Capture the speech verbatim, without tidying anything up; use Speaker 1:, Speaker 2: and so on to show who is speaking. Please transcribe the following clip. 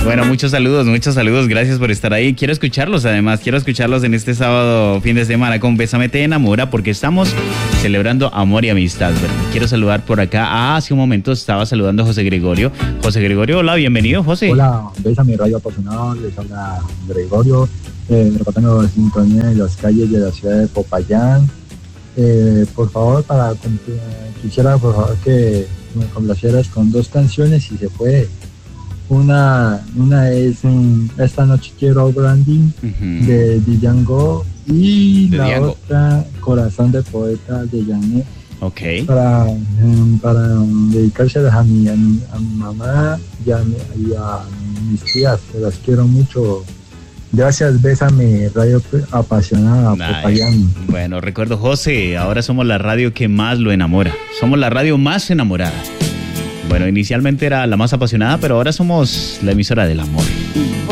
Speaker 1: Bueno, muchos saludos, muchos saludos. Gracias por estar ahí. Quiero escucharlos, además. Quiero escucharlos en este sábado, fin de semana, con Bésame Te Enamora, porque estamos celebrando amor y amistad, ¿verdad? Quiero saludar por acá. Ah, hace un momento estaba saludando a José Gregorio. José Gregorio, hola, bienvenido, José.
Speaker 2: Hola, Bésame Radio Apasionado. Les habla Gregorio, eh, reportando la sintonía en las calles de la ciudad de Popayán. Eh, por favor, para quisiera por favor que me complacieras con dos canciones, si se puede. Una, una es um, Esta Noche Quiero Branding, uh-huh, de Django, y de la Diango. Otra, Corazón de Poeta, de Janet.
Speaker 1: Okay.
Speaker 2: Para, um, para um, dedicárselas a mi, a mi, a mi mamá y a, y a mis tías, que las quiero mucho. Gracias, Bésame Radio Apasionada, Popayán.
Speaker 1: Bueno, recuerdo, José, ahora somos la radio que más lo enamora. Somos la radio más enamorada. Bueno, inicialmente era la más apasionada, pero ahora somos la emisora del amor.